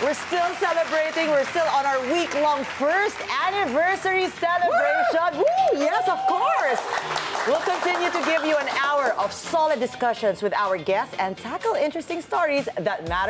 We're still celebrating. We're still on our week-long first anniversary celebration. Woo! Yes, of course. We'll continue to give you an hour of solid discussions with our guests and tackle interesting stories that matter.